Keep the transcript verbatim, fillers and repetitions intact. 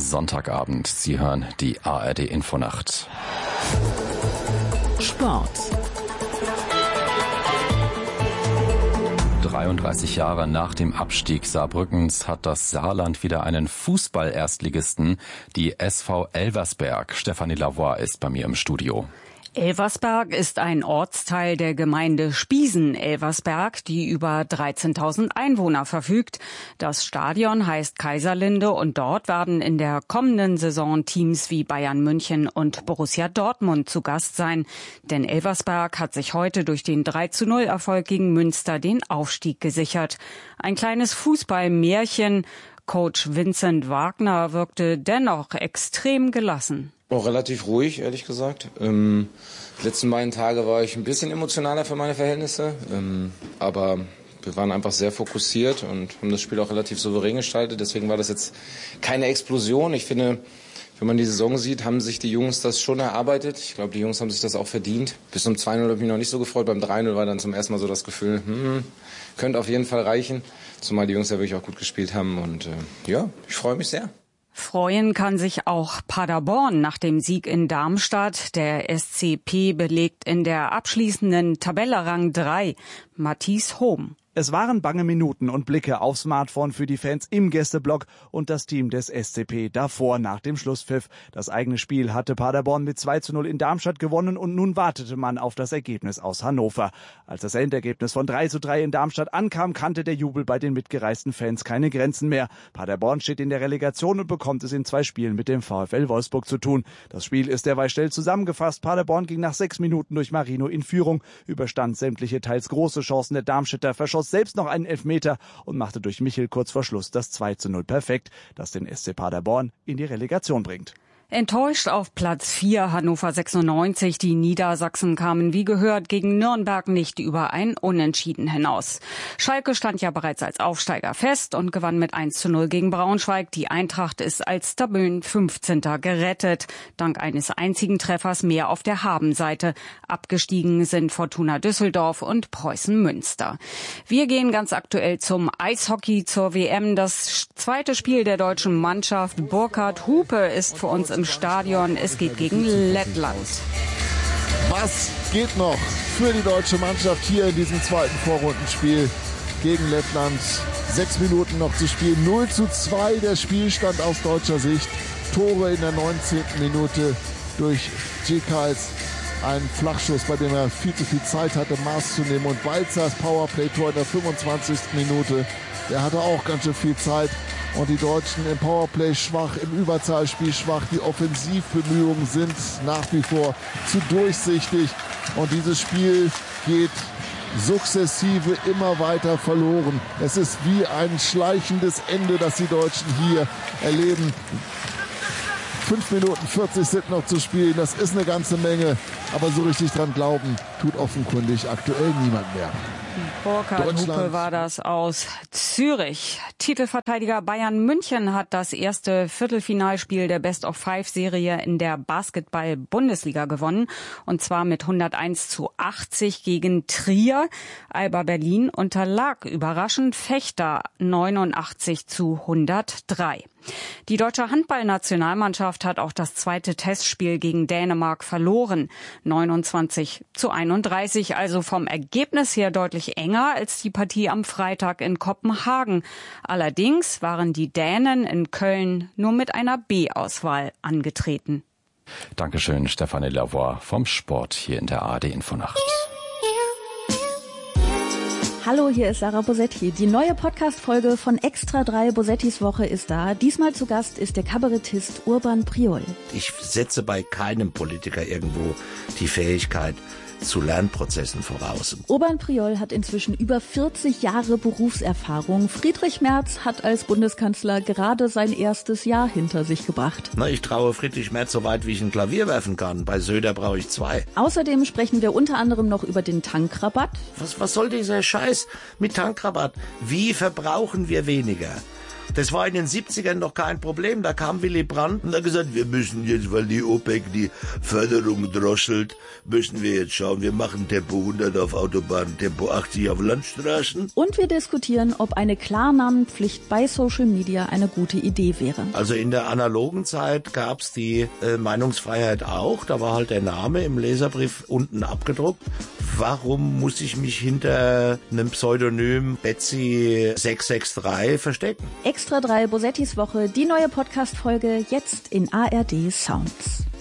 Sonntagabend. Sie hören die A R D Infonacht. Sport. dreiunddreißig Jahre nach dem Abstieg Saarbrückens hat das Saarland wieder einen Fußball-Erstligisten, die S V Elversberg. Stefanie Lavoie ist bei mir im Studio. Elversberg ist ein Ortsteil der Gemeinde Spiesen-Elversberg, die über dreizehntausend Einwohner verfügt. Das Stadion heißt Kaiserlinde und dort werden in der kommenden Saison Teams wie Bayern München und Borussia Dortmund zu Gast sein. Denn Elversberg hat sich heute durch den drei zu null Erfolg gegen Münster den Aufstieg gesichert. Ein kleines Fußballmärchen. Coach Vincent Wagner wirkte dennoch extrem gelassen. Auch relativ ruhig, ehrlich gesagt. Ähm, die letzten beiden Tage war ich ein bisschen emotionaler für meine Verhältnisse. Ähm, aber wir waren einfach sehr fokussiert und haben das Spiel auch relativ souverän gestaltet. Deswegen war das jetzt keine Explosion. Ich finde, wenn man die Saison sieht, haben sich die Jungs das schon erarbeitet. Ich glaube, die Jungs haben sich das auch verdient. Bis zum zwei null habe ich mich noch nicht so gefreut. Beim drei null war dann zum ersten Mal so das Gefühl, hm, könnte auf jeden Fall reichen. Zumal die Jungs ja wirklich auch gut gespielt haben. Und äh, ja, ich freue mich sehr. Freuen kann sich auch Paderborn nach dem Sieg in Darmstadt. Der S C P belegt in der abschließenden Tabelle Rang drei. Matthias Hohm. Es waren bange Minuten und Blicke aufs Smartphone für die Fans im Gästeblock und das Team des S C P davor nach dem Schlusspfiff. Das eigene Spiel hatte Paderborn mit zwei zu null in Darmstadt gewonnen und nun wartete man auf das Ergebnis aus Hannover. Als das Endergebnis von drei zu drei in Darmstadt ankam, kannte der Jubel bei den mitgereisten Fans keine Grenzen mehr. Paderborn steht in der Relegation und bekommt es in zwei Spielen mit dem VfL Wolfsburg zu tun. Das Spiel ist derweil schnell zusammengefasst. Paderborn ging nach sechs Minuten durch Marino in Führung, überstand sämtliche teils große Chancen der Darmstädter, verschoss selbst noch einen Elfmeter und machte durch Michel kurz vor Schluss das zwei zu null perfekt, das den S C Paderborn in die Relegation bringt. Enttäuscht auf Platz vier Hannover sechsundneunzig. Die Niedersachsen kamen wie gehört gegen Nürnberg nicht über ein Unentschieden hinaus. Schalke stand ja bereits als Aufsteiger fest und gewann mit eins zu null gegen Braunschweig. Die Eintracht ist als Tabellenfünfzehnter gerettet. Dank eines einzigen Treffers mehr auf der Habenseite. Abgestiegen sind Fortuna Düsseldorf und Preußen Münster. Wir gehen ganz aktuell zum Eishockey zur W M. Das zweite Spiel der deutschen Mannschaft. Burkhard Hupe ist für uns im Stadion. Es geht gegen Lettland. Was geht noch für die deutsche Mannschaft hier in diesem zweiten Vorrundenspiel gegen Lettland? Sechs Minuten noch zu spielen. null zu zwei der Spielstand aus deutscher Sicht. Tore in der neunzehnten Minute durch Djekals. Ein Flachschuss, bei dem er viel zu viel Zeit hatte, Maß zu nehmen. Und Walzers Powerplay-Tor in der fünfundzwanzigsten Minute. Der hatte auch ganz schön viel Zeit. Und die Deutschen im Powerplay schwach, im Überzahlspiel schwach. Die Offensivbemühungen sind nach wie vor zu durchsichtig. Und dieses Spiel geht sukzessive immer weiter verloren. Es ist wie ein schleichendes Ende, das die Deutschen hier erleben. Fünf Minuten vierzig sind noch zu spielen. Das ist eine ganze Menge. Aber so richtig dran glauben tut offenkundig aktuell niemand mehr. Burkhard Hupe war das aus Zürich. Titelverteidiger Bayern München hat das erste Viertelfinalspiel der Best-of-Five-Serie in der Basketball-Bundesliga gewonnen. Und zwar mit hunderteins zu achtzig gegen Trier. Alba Berlin unterlag überraschend Fechter neunundachtzig zu hundertdrei. Die deutsche Handballnationalmannschaft hat auch das zweite Testspiel gegen Dänemark verloren. neunundzwanzig zu einunddreißig, also vom Ergebnis her deutlich enger als die Partie am Freitag in Kopenhagen. Allerdings waren die Dänen in Köln nur mit einer B-Auswahl angetreten. Dankeschön, Stefanie Lavoie vom Sport hier in der A R D Infonacht. Hallo, hier ist Sarah Bosetti. Die neue Podcast-Folge von Extra drei Bosettis Woche ist da. Diesmal zu Gast ist der Kabarettist Urban Priol. Ich setze bei keinem Politiker irgendwo die Fähigkeit zu Lernprozessen voraus. Urban Priol hat inzwischen über vierzig Jahre Berufserfahrung. Friedrich Merz hat als Bundeskanzler gerade sein erstes Jahr hinter sich gebracht. Na, ich traue Friedrich Merz so weit, wie ich ein Klavier werfen kann. Bei Söder brauche ich zwei. Außerdem sprechen wir unter anderem noch über den Tankrabatt. Was, was soll dieser Scheiß mit Tankrabatt? Wie verbrauchen wir weniger? Das war in den siebzigern noch kein Problem. Da kam Willy Brandt und hat gesagt, wir müssen jetzt, weil die OPEC die Förderung droschelt, müssen wir jetzt schauen, wir machen Tempo hundert auf Autobahnen, Tempo achtzig auf Landstraßen. Und wir diskutieren, ob eine Klarnamenpflicht bei Social Media eine gute Idee wäre. Also in der analogen Zeit gab's die äh, Meinungsfreiheit auch. Da war halt der Name im Leserbrief unten abgedruckt. Warum muss ich mich hinter einem Pseudonym Betsy sechs sechs drei verstecken? Extra drei Bosettis Woche, die neue Podcast-Folge jetzt in A R D Sounds.